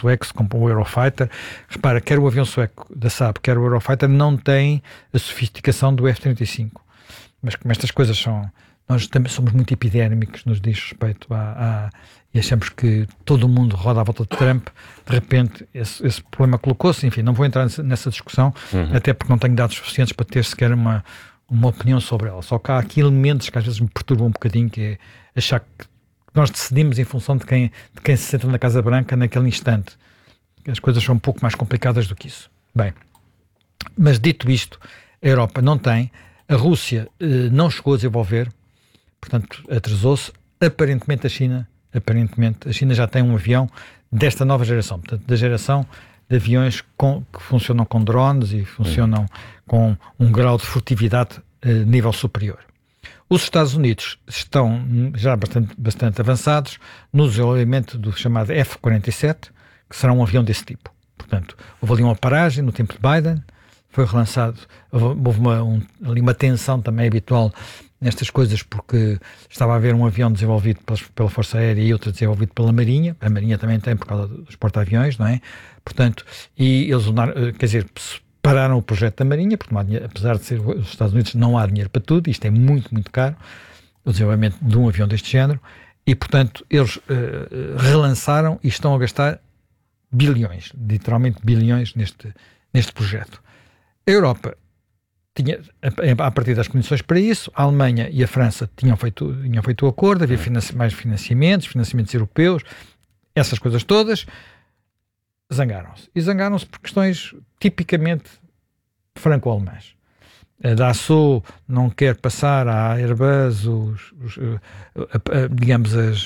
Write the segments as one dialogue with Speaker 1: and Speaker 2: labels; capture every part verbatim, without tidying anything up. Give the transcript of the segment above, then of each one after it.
Speaker 1: sueco se compra o Eurofighter. Repara, quer o avião sueco da Saab, quer o Eurofighter, não tem a sofisticação do F trinta e cinco. Mas como estas coisas são... Nós também somos muito epidérmicos nos diz respeito a, a... e achamos que todo o mundo roda à volta de Trump. De repente, esse, esse problema colocou-se. Enfim, não vou entrar nessa discussão, uhum. até porque não tenho dados suficientes para ter sequer uma, uma opinião sobre ela. Só que há aqui elementos que às vezes me perturbam um bocadinho, que é achar que nós decidimos em função de quem, de quem se senta na Casa Branca naquele instante. As coisas são um pouco mais complicadas do que isso. Bem, mas dito isto, a Europa não tem, a Rússia eh, não chegou a desenvolver, portanto atrasou-se. Aparentemente a China, aparentemente a China já tem um avião desta nova geração, portanto da geração de aviões com, que funcionam com drones e funcionam com um grau de furtividade eh, nível superior. Os Estados Unidos estão já bastante, bastante avançados no desenvolvimento do chamado F quarenta e sete, que será um avião desse tipo. Portanto, houve ali uma paragem no tempo de Biden, foi relançado, houve uma, um, ali uma tensão também habitual nestas coisas, porque estava a haver um avião desenvolvido pela, pela Força Aérea e outro desenvolvido pela Marinha. A Marinha também tem por causa dos porta-aviões, não é? Portanto, e eles, quer dizer, pararam o projeto da Marinha, porque não há dinheiro, apesar de ser os Estados Unidos, não há dinheiro para tudo, isto é muito, muito caro, o desenvolvimento de um avião deste género, e portanto eles uh, relançaram e estão a gastar bilhões, literalmente bilhões neste, neste projeto. A Europa tinha, a, a partir das condições para isso, a Alemanha e a França tinham feito, tinham feito o acordo, havia financi- mais financiamentos, financiamentos europeus, essas coisas todas. Zangaram-se. E zangaram-se por questões tipicamente franco-alemãs. A Dassault não quer passar à Airbus os, os, a, a, digamos, as,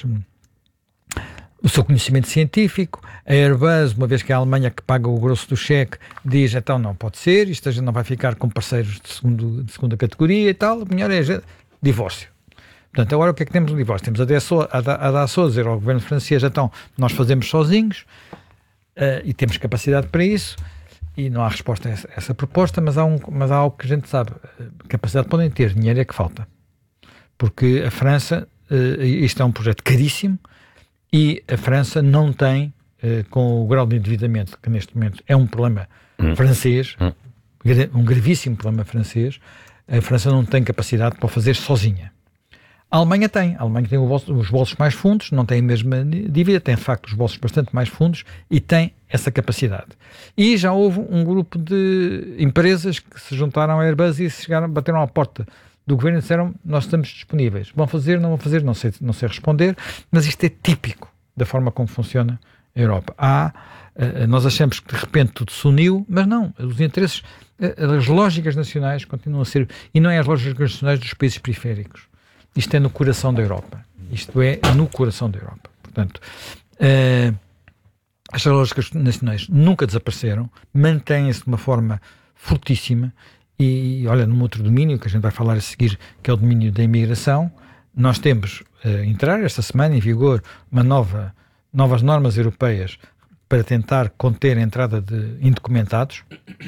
Speaker 1: o seu conhecimento científico. A Airbus, uma vez que é a Alemanha que paga o grosso do cheque, diz, então não pode ser, isto a gente não vai ficar com parceiros de, segundo, de segunda categoria e tal, o melhor é a gente, divórcio. Portanto, agora o que é que temos no divórcio? Temos a Dassault a, a Dassault a dizer ao governo francês, então nós fazemos sozinhos, Uh, e temos capacidade para isso, e não há resposta a essa, a essa proposta, mas há, um, mas há algo que a gente sabe, uh, capacidade podem ter, dinheiro é que falta, porque a França, uh, isto é um projeto caríssimo, e a França não tem, uh, com o grau de endividamento, que neste momento é um problema hum. francês, hum. um gravíssimo problema francês, a França não tem capacidade para o fazer sozinha. A Alemanha tem, a Alemanha tem bolso, os bolsos mais fundos, não tem a mesma dívida, tem de facto os bolsos bastante mais fundos e tem essa capacidade. E já houve um grupo de empresas que se juntaram à Airbus e chegaram, bateram à porta do governo e disseram, nós estamos disponíveis. Vão fazer, não vão fazer, não sei, não sei responder, mas isto é típico da forma como funciona a Europa. Há, nós achamos que de repente tudo se uniu, mas não, os interesses, as lógicas nacionais continuam a ser, e não é as lógicas nacionais dos países periféricos. Isto é no coração da Europa. Isto é no coração da Europa. Portanto, uh, as lógicas nacionais nunca desapareceram, mantêm-se de uma forma fortíssima e, olha, num outro domínio, que a gente vai falar a seguir, que é o domínio da imigração, nós temos a uh, entrar esta semana em vigor uma nova, novas normas europeias para tentar conter a entrada de indocumentados.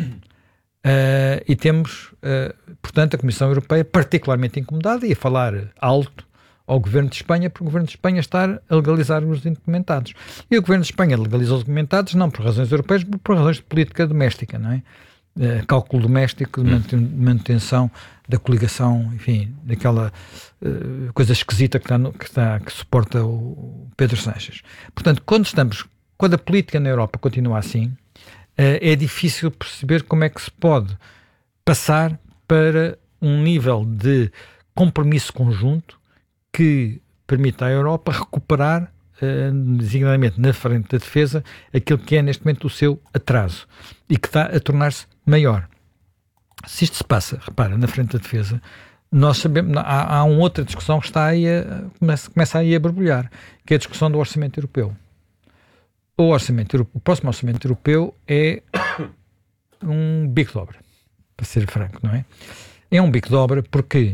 Speaker 1: Uh, e temos, uh, portanto, a Comissão Europeia particularmente incomodada e a falar alto ao Governo de Espanha, porque o Governo de Espanha está a legalizar os indocumentados. E o Governo de Espanha legalizou os documentados não por razões europeias, mas por razões de política doméstica, não é? Uh, cálculo doméstico de manutenção da coligação, enfim, daquela uh, coisa esquisita que, está no, que, está, que suporta o Pedro Sánchez. Portanto, quando estamos, quando a política na Europa continua assim, é difícil perceber como é que se pode passar para um nível de compromisso conjunto que permita à Europa recuperar, designadamente na frente da defesa, aquilo que é neste momento o seu atraso e que está a tornar-se maior. Se isto se passa, repara, na frente da defesa, nós sabemos, há, há uma outra discussão que está aí a, começa, começa aí a borbulhar, que é a discussão do orçamento europeu. O, orçamento, o próximo orçamento europeu é um bico de obra, para ser franco, não é? É um bico de obra porque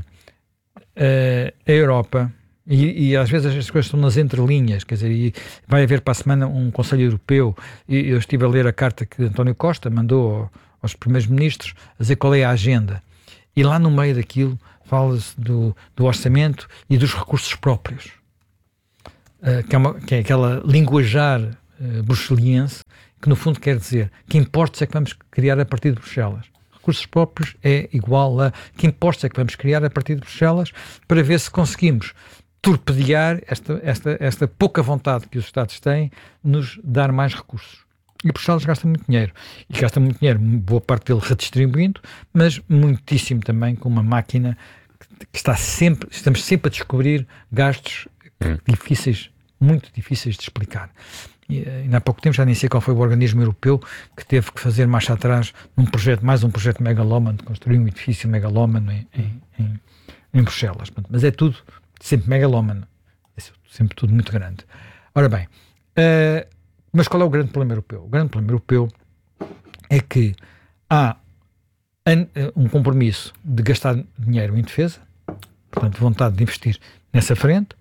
Speaker 1: uh, a Europa, e, e às vezes as coisas estão nas entrelinhas, quer dizer, e vai haver para a semana um Conselho Europeu, e eu estive a ler a carta que António Costa mandou aos primeiros ministros, a dizer qual é a agenda, e lá no meio daquilo fala-se do, do orçamento e dos recursos próprios, uh, que, é uma, que é aquela linguajar bruxeliense que no fundo quer dizer que impostos é que vamos criar a partir de Bruxelas. Recursos próprios é igual a que impostos é que vamos criar a partir de Bruxelas para ver se conseguimos torpedear esta, esta, esta pouca vontade que os Estados têm nos dar mais recursos. E Bruxelas gasta muito dinheiro. E gasta muito dinheiro, boa parte dele redistribuindo, mas muitíssimo também com uma máquina que, que está sempre, estamos sempre a descobrir gastos hum. difíceis, muito difíceis de explicar. E, ainda há pouco tempo, já nem sei qual foi o organismo europeu que teve que fazer marcha atrás num projeto, mais um projeto megalómano, de construir um edifício megalómano em, em, em, em Bruxelas. Mas é tudo sempre megalómano. É sempre tudo muito grande. Ora bem, uh, mas qual é o grande problema europeu? O grande problema europeu é que há um compromisso de gastar dinheiro em defesa, portanto, vontade de investir nessa frente,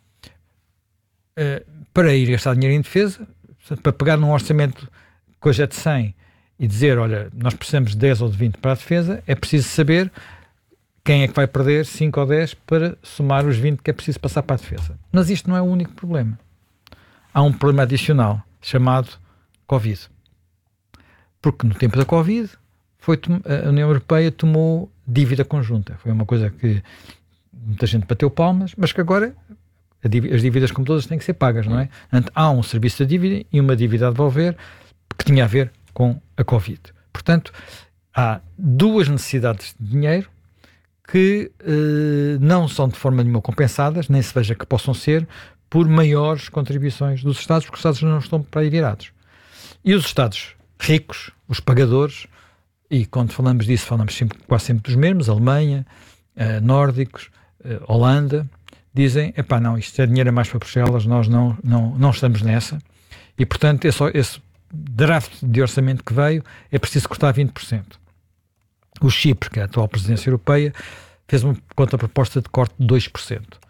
Speaker 1: uh, para ir gastar dinheiro em defesa, para pegar num orçamento que hoje é de cem e dizer, olha, nós precisamos de dez ou de vinte para a defesa, é preciso saber quem é que vai perder cinco ou dez para somar os vinte que é preciso passar para a defesa. Mas isto não é o único problema. Há um problema adicional, chamado Covid. Porque no tempo da Covid, foi, a União Europeia tomou dívida conjunta. Foi uma coisa que muita gente bateu palmas, mas que agora as dívidas, como todas, têm que ser pagas, não é? Portanto, há um serviço de dívida e uma dívida a devolver que tinha a ver com a Covid. Portanto, há duas necessidades de dinheiro que eh, não são de forma nenhuma compensadas, nem se veja que possam ser, por maiores contribuições dos Estados, porque os Estados não estão para aí virados. E os Estados ricos, os pagadores, e quando falamos disso, falamos sempre, quase sempre dos mesmos, Alemanha, eh, nórdicos, eh, Holanda, dizem, epá, não, isto é dinheiro a mais para Bruxelas, nós não, não, não estamos nessa, e portanto esse, esse draft de orçamento que veio, é preciso cortar vinte por cento. O Chipre, que é a atual presidência europeia, fez uma contraproposta de corte de dois por cento.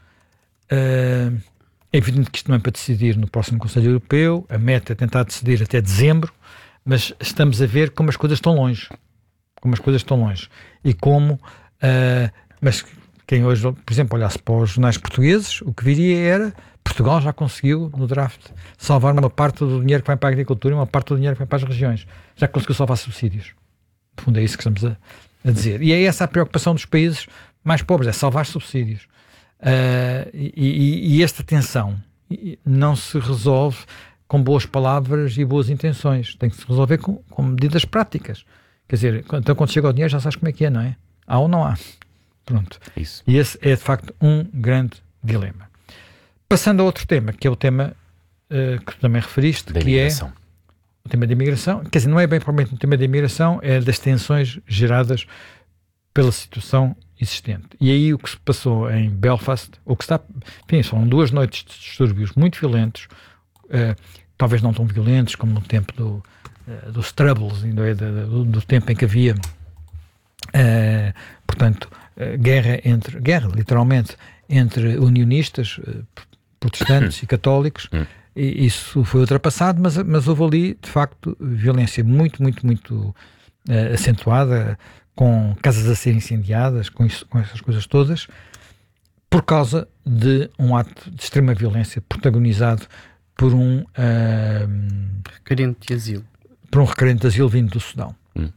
Speaker 1: Uh, é evidente que isto não é para decidir no próximo Conselho Europeu, a meta é tentar decidir até dezembro, mas estamos a ver como as coisas estão longe. Como as coisas estão longe. E como... Uh, mas quem hoje, por exemplo, olhasse para os jornais portugueses, o que viria era... Portugal já conseguiu, no draft, salvar uma parte do dinheiro que vai para a agricultura e uma parte do dinheiro que vai para as regiões. Já conseguiu salvar subsídios. No fundo é isso que estamos a, a dizer. E é essa a preocupação dos países mais pobres, é salvar subsídios. Uh, e, e, e esta tensão não se resolve com boas palavras e boas intenções. Tem que se resolver com, com medidas práticas. Quer dizer, então quando chega o dinheiro já sabes como é que é, não é? Há ou não há. Pronto. Isso. E esse é de facto um grande dilema. Passando a outro tema, que é o tema uh, que tu também referiste,
Speaker 2: da
Speaker 1: que
Speaker 2: imigração.
Speaker 1: é o tema da imigração. Quer dizer, não é bem propriamente o tema da imigração, é das tensões geradas pela situação existente. E aí o que se passou em Belfast, o que está, enfim, são duas noites de distúrbios muito violentos, uh, talvez não tão violentos como no tempo do, uh, dos Troubles, do, do, do tempo em que havia, uh, portanto, uh, guerra entre, guerra literalmente, entre unionistas, uh, protestantes e católicos. E isso foi ultrapassado, mas, mas houve ali, de facto, violência muito, muito, muito uh, acentuada, com casas a serem incendiadas, com, isso, com essas coisas todas, por causa de um ato de extrema violência protagonizado por um... Uh,
Speaker 3: requerente de asilo.
Speaker 1: Por um requerente de asilo vindo do Sudão. Hum.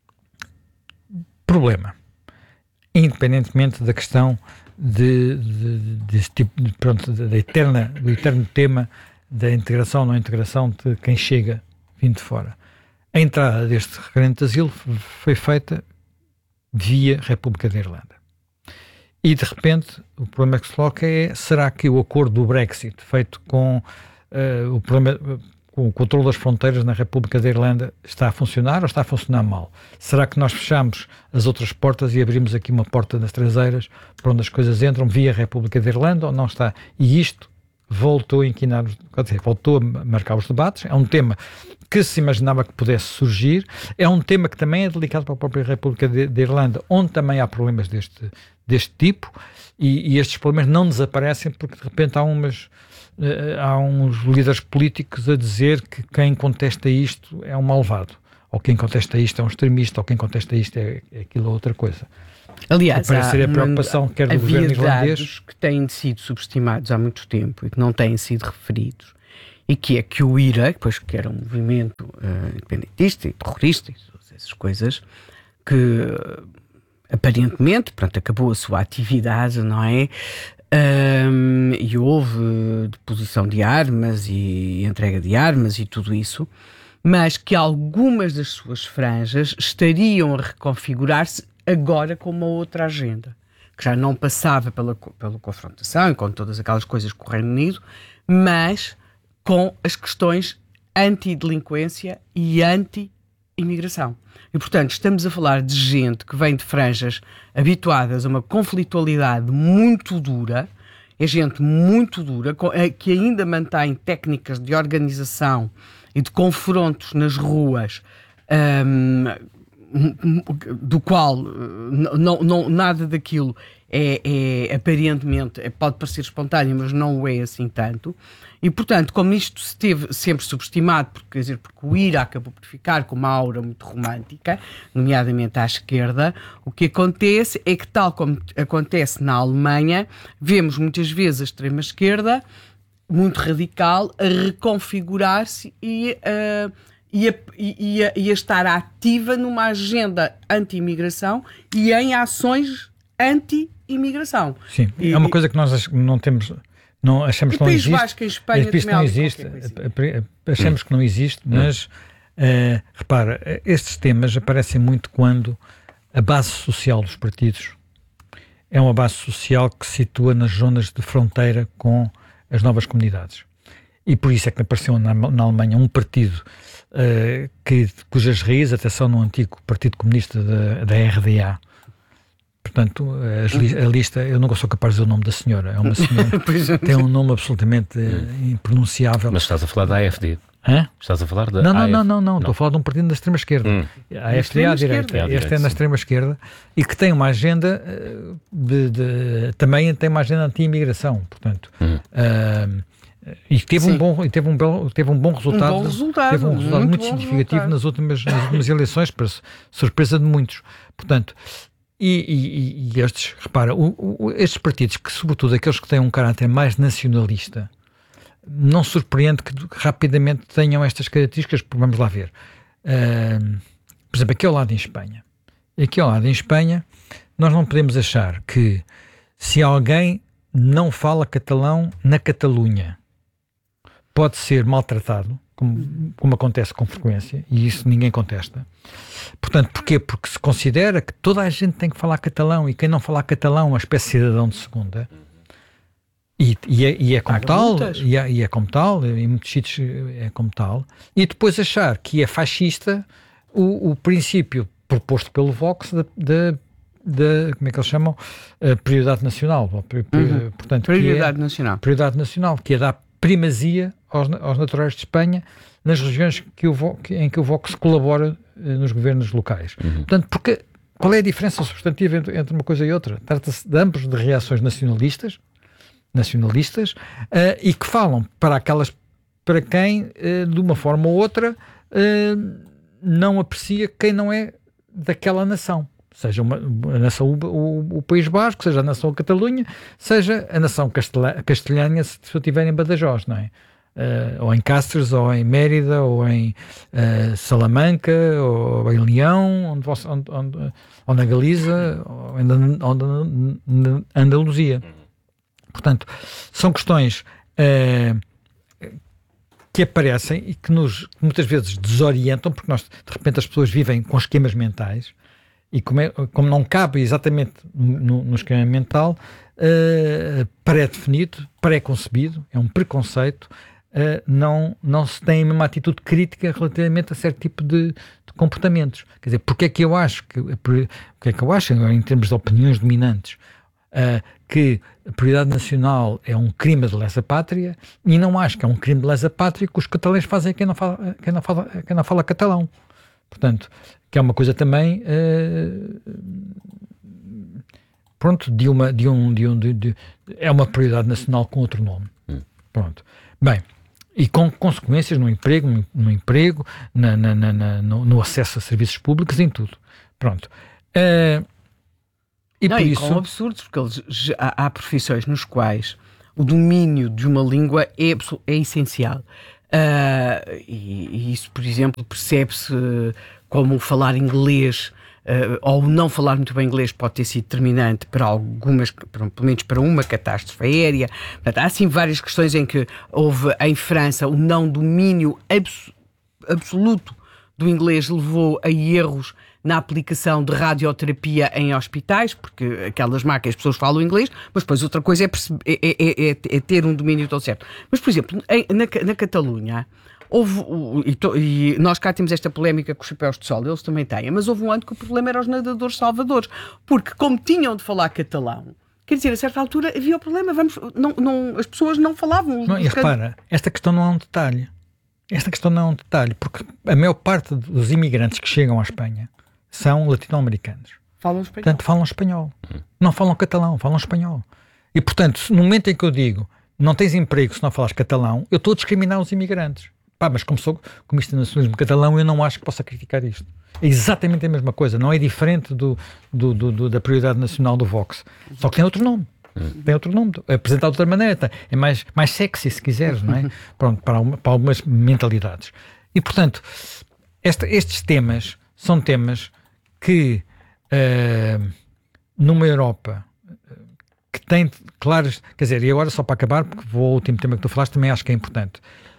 Speaker 1: Problema. Independentemente da questão de, de, desse tipo, de, pronto, da eterna, do eterno tema da integração ou não integração de quem chega vindo de fora. A entrada deste requerente de asilo foi feita via República da Irlanda. E, de repente, o problema que se coloca é, será que o acordo do Brexit, feito com, uh, o, problema, com o controle das fronteiras na República da Irlanda, está a funcionar ou está a funcionar mal? Será que nós fechamos as outras portas e abrimos aqui uma porta das traseiras para onde as coisas entram via República da Irlanda ou não está? E isto voltou a inquinar, quer dizer, voltou a marcar os debates. É um tema que se imaginava que pudesse surgir, é um tema que também é delicado para a própria República da Irlanda, onde também há problemas deste, deste tipo, e, e estes problemas não desaparecem porque de repente há umas uh, há uns líderes políticos a dizer que quem contesta isto é um malvado, ou quem contesta isto é um extremista, ou quem contesta isto é, é aquilo ou outra coisa.
Speaker 3: Aliás,
Speaker 1: parece ser a preocupação quer do governo irlandês,
Speaker 3: dados que têm sido subestimados há muito tempo e que não têm sido referidos e que é que o IRA, depois que era um movimento uh, independentista e terrorista e todas essas coisas, que uh, aparentemente, pronto, acabou a sua atividade, não é? Um, e houve deposição de armas e entrega de armas e tudo isso, mas que algumas das suas franjas estariam a reconfigurar-se agora com uma outra agenda, que já não passava pela, pela confrontação e com todas aquelas coisas com o Reino Unido, mas com as questões anti-delinquência e anti-imigração. E, portanto, estamos a falar de gente que vem de franjas habituadas a uma conflitualidade muito dura, é gente muito dura, que ainda mantém técnicas de organização e de confrontos nas ruas, um, do qual não, não, nada daquilo é, é aparentemente, é, pode parecer espontâneo, mas não o é assim tanto. E, portanto, como isto se teve sempre subestimado, porque, quer dizer, porque o IRA acabou por ficar com uma aura muito romântica, nomeadamente à esquerda, o que acontece é que, tal como acontece na Alemanha, vemos muitas vezes a extrema-esquerda, muito radical, a reconfigurar-se e a... Uh, E a, e, a, e a estar ativa numa agenda anti-imigração e em ações anti-imigração.
Speaker 1: Sim,
Speaker 3: e,
Speaker 1: é uma coisa que nós não temos, não achamos que não existe.
Speaker 3: Basco, em Espanha,
Speaker 1: isto não existe, achamos que não existe, mas uh, repara, estes temas aparecem muito quando a base social dos partidos é uma base social que se situa nas zonas de fronteira com as novas comunidades. E por isso é que apareceu na, na Alemanha um partido uh, que, cujas raízes até são no antigo Partido Comunista da, da R D A. Portanto, a, a lista, eu não sou capaz de dizer o nome da senhora, é uma senhora, tem um nome absolutamente uh, impronunciável.
Speaker 2: Mas estás a falar da A F D?
Speaker 1: Hã?
Speaker 2: Estás a falar da
Speaker 1: não, não,
Speaker 2: A F D?
Speaker 1: não, não, não, estou a falar de um partido da extrema-esquerda. Hum. A A F D é à direita, é este é na extrema-esquerda, e que tem uma agenda de, de, também tem uma agenda anti-imigração, portanto... Hum. Uh, E teve um, bom, teve, um belo, teve um bom resultado,
Speaker 3: um bom resultado
Speaker 1: teve um resultado muito, muito significativo resultado. nas últimas, nas últimas eleições, para surpresa de muitos. Portanto, e, e, e estes, repara, o, o, estes partidos, que sobretudo aqueles que têm um caráter mais nacionalista, não surpreende que rapidamente tenham estas características, porque vamos lá ver. Uh, por exemplo, aqui ao lado em Espanha. Aqui ao lado em Espanha, nós não podemos achar que se alguém não fala catalão na Catalunha, pode ser maltratado, como, como acontece com frequência, e isso ninguém contesta. Portanto, porquê? Porque se considera que toda a gente tem que falar catalão, e quem não falar catalão é uma espécie de cidadão de segunda. E, e, é, e é como tal, e é, e é como tal, em muitos sítios é como tal. E depois achar que é fascista o, o princípio proposto pelo Vox da, da da, como é que eles chamam? Uh, prioridade nacional.
Speaker 3: Uhum.
Speaker 1: Portanto,
Speaker 3: prioridade
Speaker 1: que é,
Speaker 3: nacional.
Speaker 1: Prioridade nacional, que é dar primazia aos, aos naturais de Espanha nas regiões que o Vox, em que o Vox colabora uh, nos governos locais. Uhum. Portanto, porque, qual é a diferença substantiva entre, entre uma coisa e outra? Trata-se de ambos de reações nacionalistas, nacionalistas uh, e que falam para aquelas, para quem, uh, de uma forma ou outra, uh, não aprecia quem não é daquela nação. Seja uma, a nação, o, o País Basco, seja a nação Catalunha, seja a nação castelha, castelhana, se eu estiver em Badajoz, não é? Uh, ou em Cáceres, ou em Mérida, ou em uh, Salamanca, ou em Leão, onde, onde, onde, ou na Galiza, ou em Andaluzia. Portanto, são questões uh, que aparecem e que nos muitas vezes desorientam, porque nós, de repente, as pessoas vivem com esquemas mentais. E como, é, como não cabe exatamente no, no esquema mental, uh, pré-definido, pré-concebido, é um preconceito, uh, não, não se tem a mesma atitude crítica relativamente a certo tipo de, de comportamentos. Quer dizer, porque é que eu acho, que, porque é que eu acho em termos de opiniões dominantes, uh, que a prioridade nacional é um crime de lesa-pátria, e não acho que é um crime de lesa-pátria que os catalães fazem a quem não fala, quem não fala, quem não fala catalão. Portanto, que é uma coisa também uh, pronto, de uma de um, de um de, de, é uma prioridade nacional com outro nome. Hum. Pronto. Bem, e com consequências no emprego, no, no emprego, na, na, na, na, no, no acesso a serviços públicos, em tudo. Pronto. Uh, e
Speaker 3: Não,
Speaker 1: por
Speaker 3: e
Speaker 1: isso
Speaker 3: com absurdos, porque eles, há, há profissões nos quais o domínio de uma língua é, é essencial. uh, e, e isso, por exemplo, percebe-se como falar inglês uh, ou não falar muito bem inglês pode ter sido determinante para algumas, para, pelo menos para uma catástrofe aérea. Portanto, há sim várias questões em que houve em França o não domínio abs, absoluto do inglês levou a erros na aplicação de radioterapia em hospitais, porque aquelas máquinas as pessoas falam inglês, mas depois outra coisa é, perceber, é, é, é, é ter um domínio tão certo. Mas, por exemplo, em, na, na Catalunha, houve, e, to, e nós cá temos esta polémica com os chapéus de sol, eles também têm, mas houve um ano que o problema era os nadadores salvadores, porque como tinham de falar catalão, quer dizer, a certa altura havia o problema, vamos, não, não, as pessoas não falavam.
Speaker 1: Não, e repara, esta questão não é um detalhe. Esta questão não é um detalhe, porque a maior parte dos imigrantes que chegam à Espanha são latino-americanos.
Speaker 3: Falam espanhol.
Speaker 1: Portanto, falam espanhol. Não falam catalão, falam espanhol. E, portanto, no momento em que eu digo não tens emprego se não falas catalão, eu estou a discriminar os imigrantes. Pá, mas como sou comunista nacionalismo catalão, eu não acho que possa criticar isto. É exatamente a mesma coisa. Não é diferente do, do, do, do, da prioridade nacional do Vox. Só que tem outro nome. Tem outro nome. É apresentado de outra maneira. É mais, mais sexy, se quiseres, não é? Pronto, para, uma, para algumas mentalidades. E, portanto, esta, estes temas são temas que uh, numa Europa que tem claras, quer dizer, e agora só para acabar, porque vou ao último tema que tu falaste, também acho que é importante.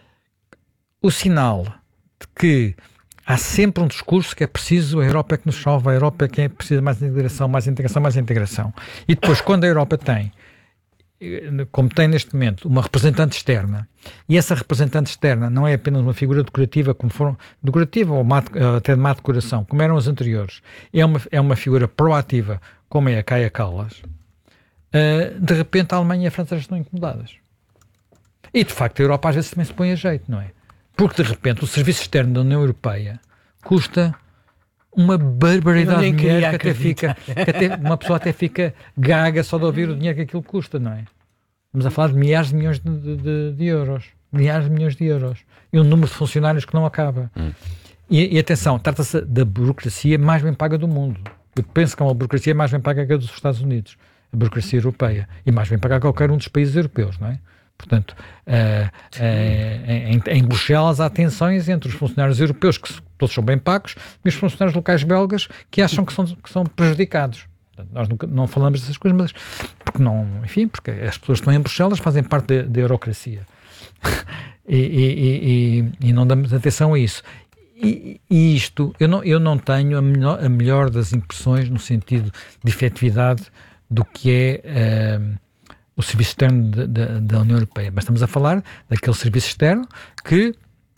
Speaker 1: O sinal de que há sempre um discurso que é preciso, a Europa é que nos salva, a Europa é que é precisa mais integração, mais integração, mais integração. E depois, quando a Europa tem, como tem neste momento, uma representante externa, e essa representante externa não é apenas uma figura decorativa, como foram, decorativa ou má, até de má decoração, como eram as anteriores, é uma, é uma figura proativa, como é a Kaja Kallas, uh, de repente a Alemanha e a França já estão incomodadas. E de facto a Europa às vezes também se põe a jeito, não é? Porque de repente o serviço externo da União Europeia custa uma barbaridade de dinheiro que até fica, que até, uma pessoa até fica gaga só de ouvir o dinheiro que aquilo custa, não é? Estamos a falar de milhares de milhões de, de, de euros. Milhares de milhões de euros. E um número de funcionários que não acaba. Hum. E, e atenção, trata-se da burocracia mais bem paga do mundo. Eu penso que é uma burocracia mais bem paga que a dos Estados Unidos. A burocracia europeia. E mais bem paga que qualquer um dos países europeus, não é? Portanto, uh, uh, em, em Bruxelas há tensões entre os funcionários europeus, que todos são bem pagos, e os funcionários locais belgas que acham que são, que são prejudicados. Portanto, nós nunca, não falamos dessas coisas, mas porque não, enfim, porque as pessoas que estão em Bruxelas fazem parte da eurocracia. e, e, e, e não damos atenção a isso. E, e isto, eu não, eu não tenho a melhor, a melhor das impressões no sentido de efetividade do que é... Uh, o serviço externo de, de, da União Europeia. Mas estamos a falar daquele serviço externo que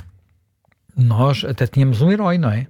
Speaker 1: nós até tínhamos um herói, não é?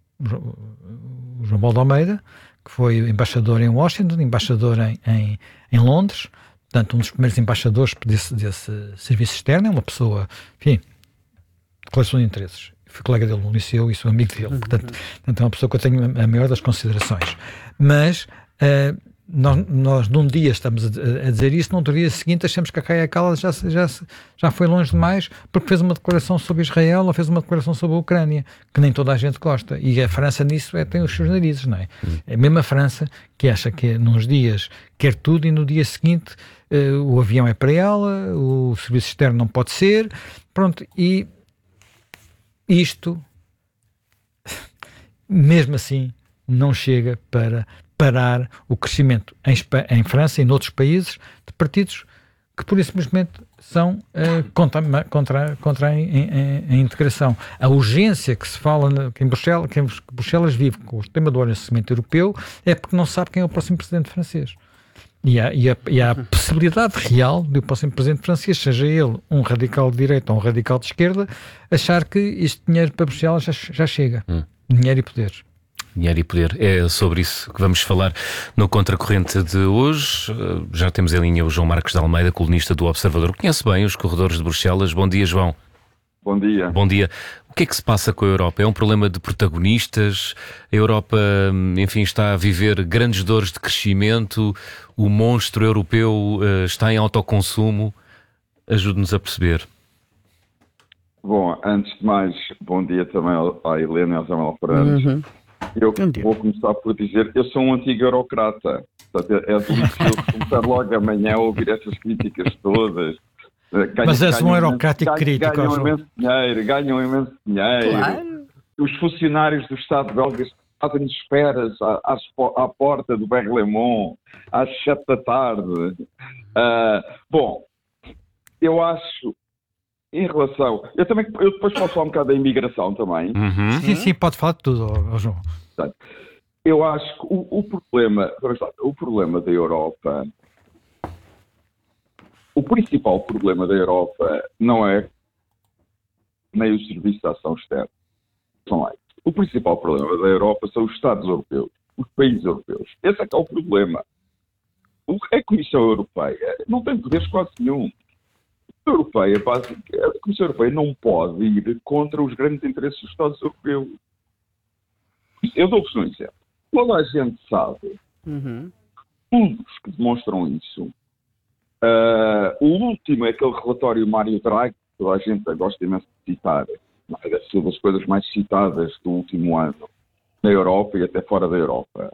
Speaker 1: O João Baldo Almeida, que foi embaixador em Washington, embaixador em, em, em Londres, portanto um dos primeiros embaixadores desse, desse serviço externo, é uma pessoa, enfim, de coleção de interesses. Fui colega dele no liceu e sou amigo dele, portanto, portanto é uma pessoa que eu tenho a maior das considerações. Mas... Uh, Nós, nós num dia estamos a, a dizer isso, no outro dia seguinte achamos que a Kaja Kallas já, já, já foi longe demais porque fez uma declaração sobre Israel ou fez uma declaração sobre a Ucrânia, que nem toda a gente gosta. E a França nisso é, tem os seus narizes, não é? Hum. É mesmo a França que acha que nos dias quer tudo e no dia seguinte uh, o avião é para ela, o serviço externo não pode ser, pronto, e isto mesmo assim não chega para parar o crescimento em, Espanha, em França e noutros países de partidos que por isso simplesmente são uh, contra, contra, contra a, a, a integração. A urgência que se fala que em Bruxelas, que em Bruxelas vive com o tema do orçamento europeu é porque não sabe quem é o próximo presidente francês. E há, e há, e há a possibilidade real de o próximo presidente francês, seja ele um radical de direita ou um radical de esquerda, achar que este dinheiro para Bruxelas já, já chega. Hum. Dinheiro e poderes.
Speaker 2: Dinheiro e poder. É sobre isso que vamos falar no Contracorrente de hoje. Já temos em linha o João Marcos de Almeida, colunista do Observador. Conhece bem os corredores de Bruxelas. Bom dia, João.
Speaker 4: Bom dia.
Speaker 2: Bom dia. O que é que se passa com a Europa? É um problema de protagonistas? A Europa, enfim, está a viver grandes dores de crescimento? O monstro europeu uh, está em autoconsumo? Ajude-nos a perceber.
Speaker 4: Bom, antes de mais, bom dia também à Helena e ao Samuel Fernandes. Uhum. Eu vou começar por dizer que eu sou um antigo eurocrata. Portanto, é delicioso começar logo amanhã a ouvir essas críticas todas Ganham,
Speaker 1: Mas és um
Speaker 4: ganham,
Speaker 1: eurocrático
Speaker 4: ganham,
Speaker 1: crítico.
Speaker 4: Ganham imenso dinheiro, ganham imenso dinheiro.
Speaker 3: Claro.
Speaker 4: Os funcionários do Estado belga fazem esperas à, à, à porta do Berlemont às sete da tarde. Uh, bom, eu acho, em relação... Eu também, eu depois posso falar um bocado da imigração também.
Speaker 2: Uhum.
Speaker 1: Sim, sim, pode falar de tudo, oh, João.
Speaker 4: Eu acho que o, o problema, o problema da Europa... O principal problema da Europa não é nem os serviços de ação externa. São lá. O principal problema da Europa são os Estados europeus, os países europeus. Esse é que é o problema. A Comissão Europeia não tem poderes quase nenhum. A, Europeia, a Comissão Europeia não pode ir contra os grandes interesses dos Estados europeus. Eu dou-vos um exemplo. Toda a gente sabe,
Speaker 3: Uhum.
Speaker 4: estudos que demonstram isso. Uh, o último é aquele relatório Mário Draghi, que toda a gente gosta imenso de citar. É uma das coisas mais citadas do último ano na Europa e até fora da Europa.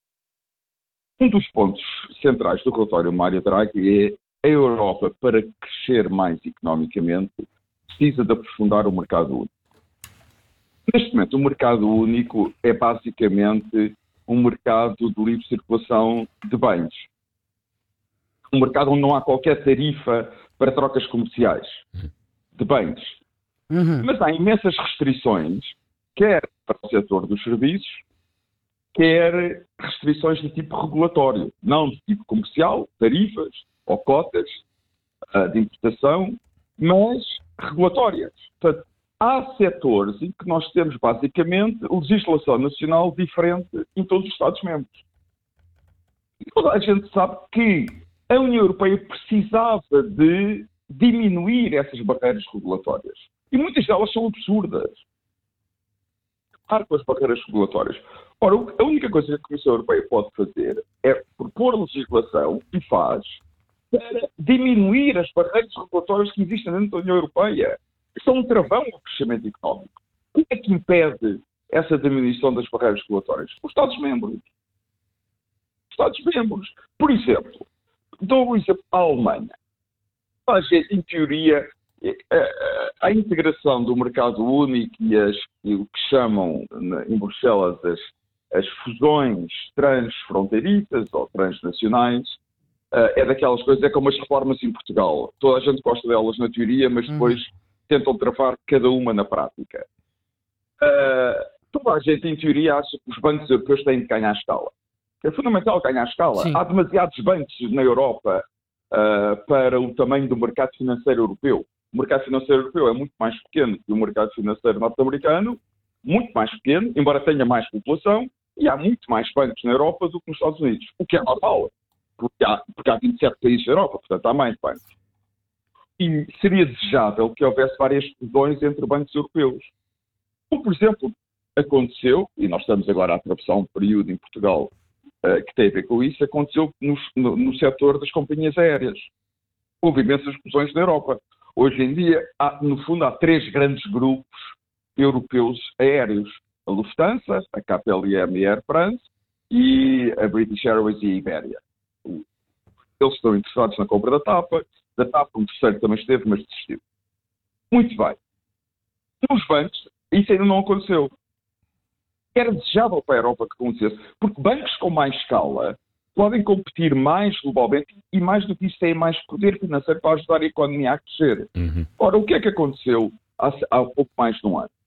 Speaker 4: Um dos pontos centrais do relatório Mário Draghi é a Europa, para crescer mais economicamente, precisa de aprofundar o mercado único. Neste momento, o mercado único é basicamente um mercado de livre circulação de bens. Um mercado onde não há qualquer tarifa para trocas comerciais de bens.
Speaker 3: Uhum.
Speaker 4: Mas há imensas restrições, quer para o setor dos serviços, quer restrições de tipo regulatório, não de tipo comercial, tarifas ou cotas uh, de importação, mas regulatórias. Portanto, há setores em que nós temos basicamente legislação nacional diferente em todos os Estados-membros. E toda a gente sabe que a União Europeia precisava de diminuir essas barreiras regulatórias. E muitas delas são absurdas. Claro, com as barreiras regulatórias. Ora, a única coisa que a Comissão Europeia pode fazer é propor legislação, e faz, para diminuir as barreiras regulatórias que existem dentro da União Europeia. São um travão ao crescimento económico. O que é que impede essa diminuição das barreiras regulatórias? Os Estados-membros. Os Estados-membros. Por exemplo, dou o exemplo da Alemanha. A gente, em teoria, a, a integração do mercado único e, as, e o que chamam em Bruxelas as, as fusões transfronteiriças ou transnacionais é daquelas coisas, é como as reformas em Portugal. Toda a gente gosta delas na teoria, mas depois hum. tentam travar cada uma na prática. Uh, toda a gente, em teoria, acha que os bancos europeus têm de ganhar escala. É fundamental ganhar escala. Sim. Há demasiados bancos na Europa uh, para o tamanho do mercado financeiro europeu. O mercado financeiro europeu é muito mais pequeno que o mercado financeiro norte-americano, muito mais pequeno, embora tenha mais população, e há muito mais bancos na Europa do que nos Estados Unidos, o que é normal, porque há, porque há vinte e sete países na Europa, portanto há mais bancos. E seria desejável que houvesse várias fusões entre bancos europeus. Como, por exemplo, aconteceu, e nós estamos agora a atravessar um período em Portugal uh, que tem a ver com isso, aconteceu no, no, no setor das companhias aéreas. Houve imensas fusões na Europa. Hoje em dia, há, no fundo, há três grandes grupos europeus aéreos. A Lufthansa, a K P L M e a Air France, e a British Airways e a Iberia. Eles estão interessados na compra da TAP. Da TAP, um terceiro também esteve, mas desistiu. Muito bem. Nos bancos, isso ainda não aconteceu. Era desejável para a Europa que acontecesse, porque bancos com mais escala podem competir mais globalmente e, mais do que isso, têm mais poder financeiro para ajudar a economia a crescer. Uhum. Ora, o que é que aconteceu há, há pouco mais de um ano?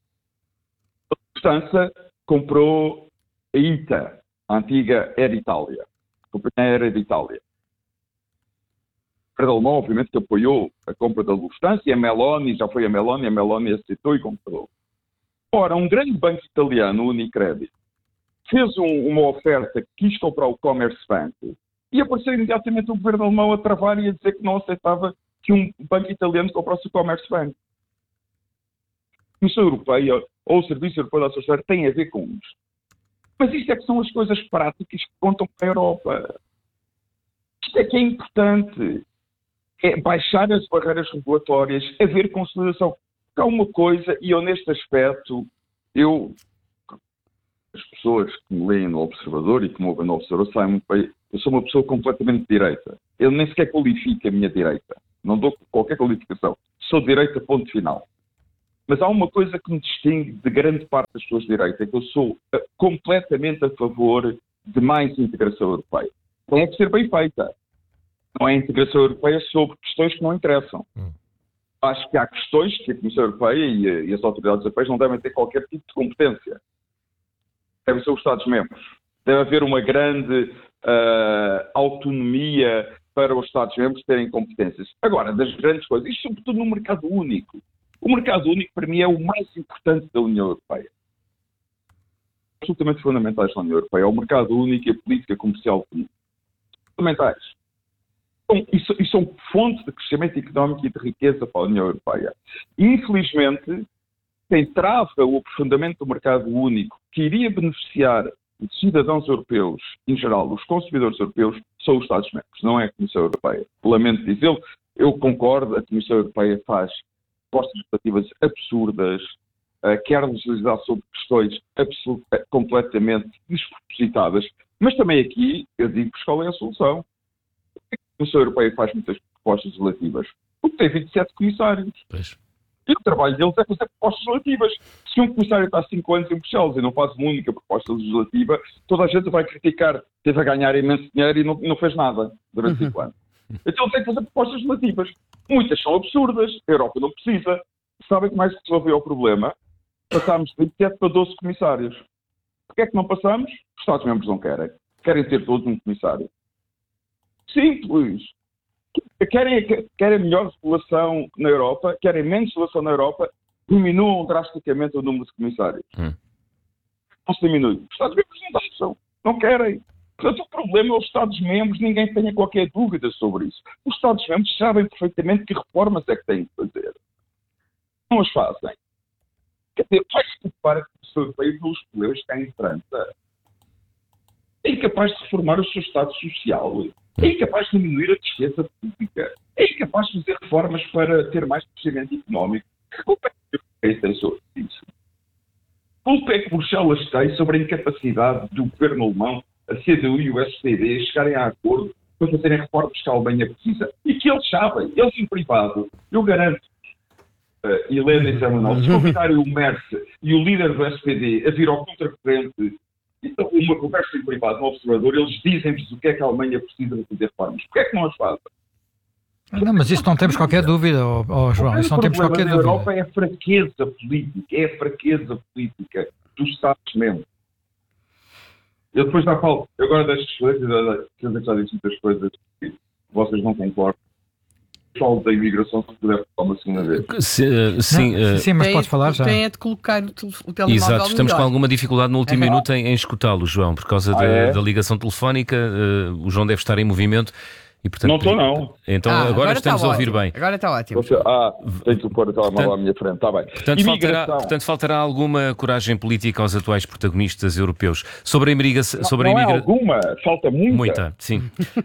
Speaker 4: A Lufthansa comprou a I T A, a antiga Air Italia, a companhia aérea de Itália. O governo alemão, obviamente, que apoiou a compra da Lufthansa, e a Meloni, já foi a Meloni, a Meloni aceitou e comprou. Ora, um grande banco italiano, o Unicredit, fez um, uma oferta, quis comprar o Commerzbank, e apareceu imediatamente o governo alemão a travar e a dizer que não aceitava que um banco italiano comprasse o Commerzbank. A Comissão Europeia ou o Serviço Europeu da Associação tem a ver com isto. Mas isto é que são as coisas práticas que contam para a Europa. Isto é que é importante. É baixar as barreiras regulatórias, haver consolidação. Há uma coisa, e eu neste aspecto, eu, as pessoas que me leem no Observador e que me ouvem no Observador, sabem muito bem, eu sou uma pessoa completamente de direita. Eu nem sequer qualifico a minha direita. não dou qualquer qualificação. Sou de direita, ponto final. Mas há uma coisa que me distingue de grande parte das pessoas de direita, é que eu sou uh, completamente a favor de mais integração europeia. Tem que ser bem feita. Não é integração europeia sobre questões que não interessam. Hum. Acho que há questões que a Comissão Europeia e, a, e as autoridades europeias não devem ter qualquer tipo de competência. Devem ser os Estados-membros. Deve haver uma grande uh, autonomia para os Estados-membros terem competências. Agora, das grandes coisas, isto sobretudo no mercado único. O mercado único, para mim, é o mais importante da União Europeia. Absolutamente fundamentais da União Europeia. É o mercado único e a política comercial comum. Fundamentais. Então, e, e são fontes de crescimento económico e de riqueza para a União Europeia. E, infelizmente, quem trava o aprofundamento do mercado único, que iria beneficiar os cidadãos europeus, em geral, os consumidores europeus, são os Estados-membros, não é a Comissão Europeia. Lamento dizê-lo, eu concordo, a Comissão Europeia faz propostas legislativas absurdas, uh, quer legislar sobre questões absolut- completamente despropositadas, mas também aqui, eu digo-vos qual é a solução. A Comissão Europeia faz muitas propostas legislativas, porque tem vinte e sete comissários.
Speaker 2: Pois.
Speaker 4: E o trabalho deles é fazer propostas legislativas. Se um comissário está há cinco anos em Bruxelas e não faz uma única proposta legislativa, toda a gente vai criticar. Teve a ganhar imenso dinheiro e não, não fez nada durante cinco anos. Então tem que fazer propostas legislativas. Muitas são absurdas. A Europa não precisa. Sabem que mais se resolveu o problema? Passámos de vinte e sete para doze comissários. Porquê é que não passamos? Os Estados-membros não querem. Querem ter todos um comissário. Simples. Querem, querem melhor regulação na Europa, querem menos regulação na Europa, diminuam drasticamente o número de comissários. Hum. Não se diminui. Os Estados-membros não deixam, não querem. Portanto, o problema é os Estados-membros, ninguém tenha qualquer dúvida sobre isso. Os Estados-membros sabem perfeitamente que reformas é que têm que fazer. Não as fazem. Quer dizer, vai-se preocupar a Comissão Europeia pelos problemas que há em França. É incapaz de reformar o seu Estado Social. É incapaz de diminuir a despesa pública. É incapaz de fazer reformas para ter mais crescimento económico. Que culpa é que a Europeia tem sobre isso? Que culpa é que Bruxelas tem sobre a incapacidade do governo alemão, a C D U e o S P D chegarem a acordo para fazerem reformas que a Alemanha precisa? E que eles sabem, eles em privado, eu garanto, uh, Helena e Zé Manuel, se convidarem o Merz e o líder do S P D a vir ao contracorrente, então, uma conversa em privado no observador, eles dizem-nos o que é que a Alemanha precisa de fazer reformas. Porquê é que não as fazem?
Speaker 1: Não, mas isso não temos qualquer dúvida, oh, oh, João. Isso não temos qualquer dúvida.
Speaker 4: A Europa é a fraqueza política, é a fraqueza política dos Estados-membros. Eu depois já falo, eu agora destas coisas, eu já disse muitas coisas que vocês não concordam. Falo da imigração, se puder falar uma segunda vez.
Speaker 2: Sim, uh, sim,
Speaker 1: não, uh, sim, mas
Speaker 3: tem,
Speaker 1: podes falar já.
Speaker 3: Tem é de colocar o, o telemóvel.
Speaker 2: Exato, estamos
Speaker 3: melhor.
Speaker 2: com alguma dificuldade no último é. minuto em, em escutá-lo, João, por causa ah, da, é? da ligação telefónica. Uh, o João deve estar em movimento. E, portanto,
Speaker 4: não estou, não.
Speaker 2: Então ah, agora, agora estamos a ouvir
Speaker 3: ótimo.
Speaker 2: bem.
Speaker 3: Agora está ótimo.
Speaker 4: Você, ah, tenho que pôr o telemóvel à minha frente, está bem.
Speaker 2: Portanto faltará, portanto, faltará alguma coragem política aos atuais protagonistas europeus. Sobre a imigração...
Speaker 4: Não,
Speaker 2: sobre
Speaker 4: não
Speaker 2: a imigra...
Speaker 4: é alguma, falta muita.
Speaker 2: Muita, sim.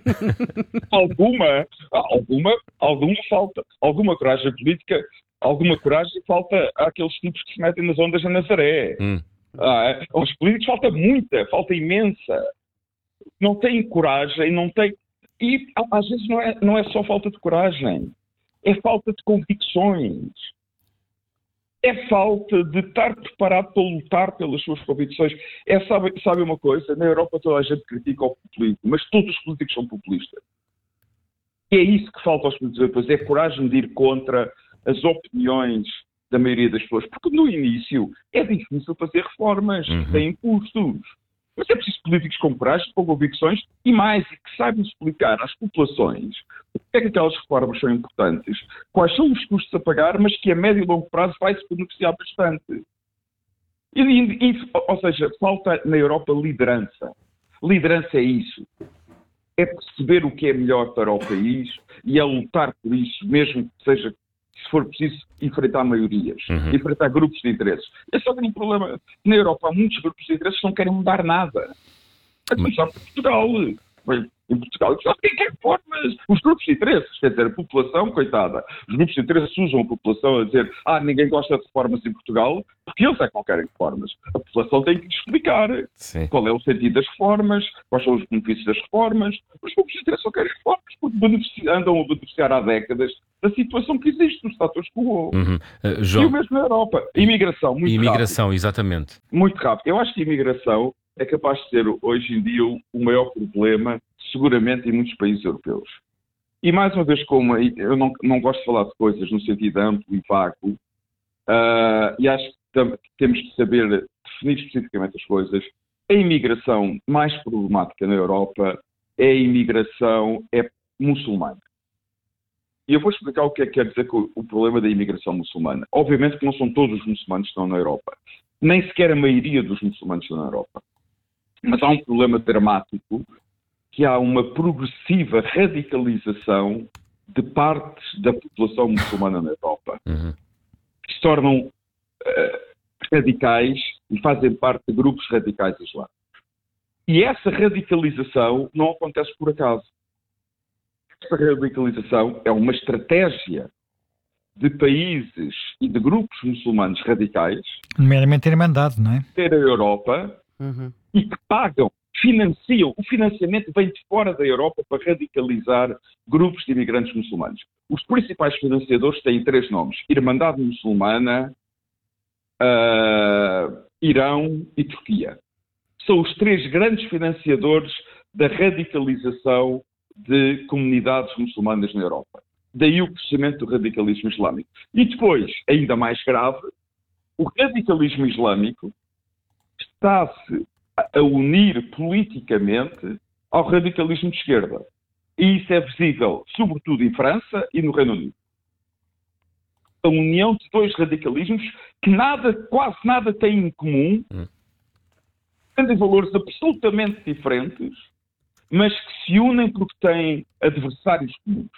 Speaker 4: alguma, alguma, alguma falta. Alguma coragem política, alguma coragem falta àqueles tipos que se metem nas ondas da Nazaré. Hum. Ah, aos políticos falta muita, falta imensa. Não têm coragem, não têm... E às vezes não é, não é só falta de coragem, é falta de convicções. É falta de estar preparado para lutar pelas suas convicções. É, sabe, sabe uma coisa? Na Europa toda a gente critica o populismo, mas todos os políticos são populistas. E é isso que falta aos políticos europeus, é a coragem de ir contra as opiniões da maioria das pessoas. Porque no início é difícil fazer reformas, uhum. tem custos. Mas é preciso políticos com coragem, com convicções e mais, e que saibam explicar às populações porque é que aquelas reformas são importantes, quais são os custos a pagar, mas que a médio e longo prazo vai-se beneficiar bastante. E, e, ou seja, falta na Europa liderança. Liderança é isso. É perceber o que é melhor para o país e é lutar por isso, mesmo que seja, se for preciso, enfrentar maiorias, uhum. enfrentar grupos de interesses. Esse é o grande problema. Na Europa há muitos grupos de interesses que não querem mudar nada. A começar por Portugal. em Portugal. Só quem quer reformas? Os grupos de interesses, quer dizer, a população, coitada, os grupos de interesses usam a população a dizer ah, ninguém gosta de reformas em Portugal, porque eles é que não querem reformas. A população tem que lhes explicar Sim. qual é o sentido das reformas, quais são os benefícios das reformas. Os grupos de interesses só querem reformas porque benefici- andam a beneficiar há décadas da situação que existe no status quo.
Speaker 2: Uhum. Uh, João...
Speaker 4: E o mesmo na Europa. Imigração, muito
Speaker 2: Imigração,
Speaker 4: rápido.
Speaker 2: exatamente.
Speaker 4: Muito rápido. Eu acho que a imigração é capaz de ser, hoje em dia, o maior problema, seguramente, em muitos países europeus. E, mais uma vez, como eu não, não gosto de falar de coisas no sentido amplo e vago, uh, e acho que tam- temos de saber definir especificamente as coisas, a imigração mais problemática na Europa é a imigração é muçulmana. E eu vou explicar o que é que quer dizer com o problema da imigração muçulmana. Obviamente que não são todos os muçulmanos que estão na Europa. Nem sequer a maioria dos muçulmanos estão na Europa. Mas há um problema dramático, que há uma progressiva radicalização de partes da população muçulmana na Europa,
Speaker 2: uhum.
Speaker 4: que se tornam uh, radicais e fazem parte de grupos radicais islâmicos. E essa radicalização não acontece por acaso. Essa radicalização é uma estratégia de países e de grupos muçulmanos radicais,
Speaker 1: nomeadamente a Irmandade, não é?
Speaker 4: ter a Europa,
Speaker 3: Uhum.
Speaker 4: e que pagam, financiam, o financiamento vem de fora da Europa para radicalizar grupos de imigrantes muçulmanos. Os principais financiadores têm três nomes: Irmandade Muçulmana, uh, Irão e Turquia. São os três grandes financiadores da radicalização de comunidades muçulmanas na Europa. Daí o crescimento do radicalismo islâmico. E depois, ainda mais grave, o radicalismo islâmico está-se a unir politicamente ao radicalismo de esquerda. E isso é visível, sobretudo em França e no Reino Unido. A união de dois radicalismos que nada, quase nada têm em comum,
Speaker 2: hum.
Speaker 4: têm valores absolutamente diferentes, mas que se unem porque têm adversários comuns.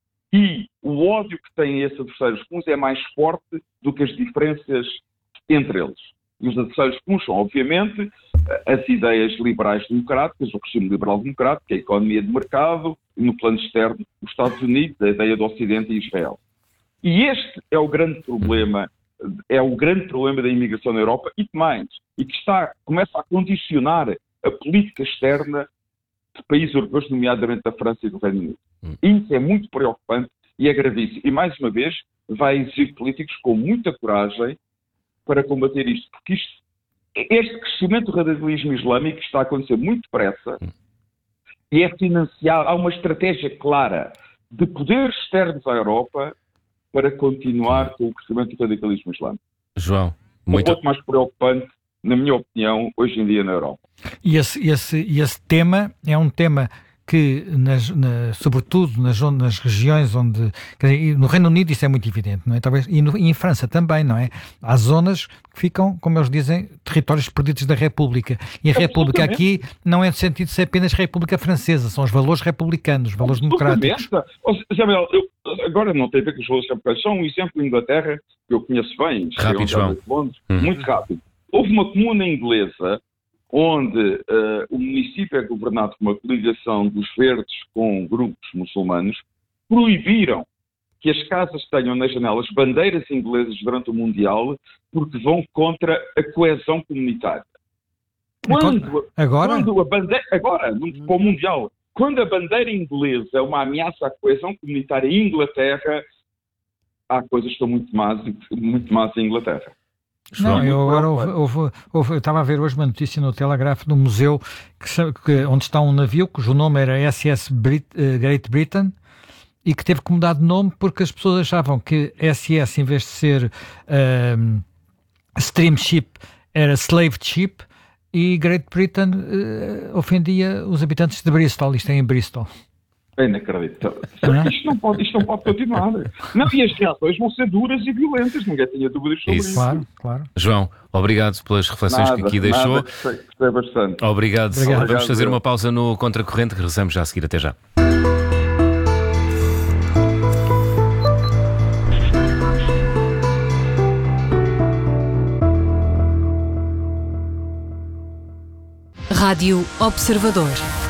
Speaker 4: E o ódio que têm esses adversários comuns é mais forte do que as diferenças entre eles. E os adversários comuns são, obviamente, as ideias liberais democráticas, o regime liberal democrático, a economia de mercado, e no plano externo, os Estados Unidos, a ideia do Ocidente e Israel. E este é o grande problema, é o grande problema da imigração na Europa, e que mais, e que está, começa a condicionar a política externa de países europeus, nomeadamente da França e do Reino Unido. Isso é muito preocupante e é gravíssimo. E, mais uma vez, vai exigir políticos com muita coragem para combater isto, porque isto, este crescimento do radicalismo islâmico está a acontecer muito depressa e é financiado, há uma estratégia clara de poderes externos à Europa para continuar com o crescimento do radicalismo islâmico.
Speaker 2: João,
Speaker 4: muito... Um pouco mais preocupante, na minha opinião, hoje em dia na Europa.
Speaker 1: E esse, esse, esse tema é um tema que, nas, na, sobretudo nas, nas regiões onde... Quer dizer, no Reino Unido isso é muito evidente, não é? Talvez, e, no, e em França também, não é? Há zonas que ficam, como eles dizem, territórios perdidos da República. E a República aqui não é no sentido de ser apenas República Francesa, são os valores republicanos, os valores democráticos.
Speaker 4: Isabel, eu, agora não tem a ver com os valores republicanos, são um exemplo em Inglaterra, que eu conheço bem,
Speaker 2: rápido, João.
Speaker 4: Londres, hum. muito rápido. Houve uma comuna inglesa onde uh, o município é governado por uma coligação dos verdes com grupos muçulmanos, proibiram que as casas tenham nas janelas bandeiras inglesas durante o Mundial, porque vão contra a coesão comunitária. Quando,
Speaker 1: agora?
Speaker 4: Quando a bandeira, agora, para o Mundial, quando a bandeira inglesa é uma ameaça à coesão comunitária em Inglaterra, há coisas que estão muito más, muito más em Inglaterra.
Speaker 1: Não, eu agora houve, houve, houve, eu estava a ver hoje uma notícia no Telegraph de um museu que, que, onde está um navio cujo nome era S S Brit, uh, Great Britain e que teve que mudar de nome porque as pessoas achavam que S S, em vez de ser uh, Stream Ship, era Slave Ship e Great Britain uh, ofendia os habitantes de Bristol. Isto é em Bristol.
Speaker 4: É inacreditável. Isto não pode, isto não pode continuar. Não, e as reações vão ser duras e violentas, ninguém tinha dúvidas sobre isso. isso.
Speaker 1: Claro, claro.
Speaker 2: João, obrigado pelas reflexões
Speaker 4: nada,
Speaker 2: que aqui deixou.
Speaker 4: Nada, gostei, gostei bastante.
Speaker 2: Obrigado.
Speaker 1: Obrigado.
Speaker 2: Vamos fazer uma pausa no Contracorrente, que regressamos já a seguir. Até já.
Speaker 5: Rádio Observador.